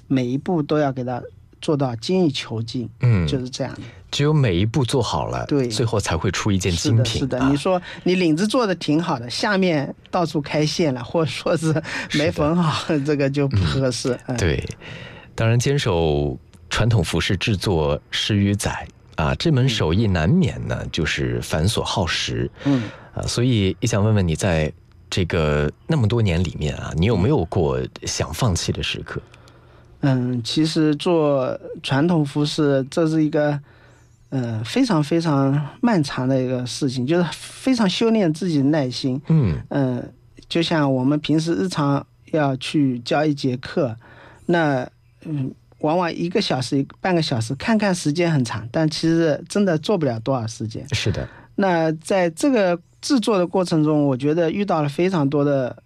每一步都要给它做到精益求精，就是这样的。 只有每一步做好了， 对， 最后才会出一件精品。 是的，你说你领子做的挺好的，下面到处开线了，或者说是没缝好，这个就不合适。 对，当然坚守传统服饰制作10余载啊，这门手艺难免呢就是繁琐耗时。所以也想问问你，在这个那么多年里面啊，你有没有过想放弃的时刻？ 其实做传统服饰这是一个非常非常漫长的一个事情，就是非常修炼自己的耐心。就像我们平时日常要去教一节课，那往往1个小时半个小时，看看时间很长，但其实真的做不了多少时间。 是的。 那在这个制作的过程中，我觉得遇到了非常多的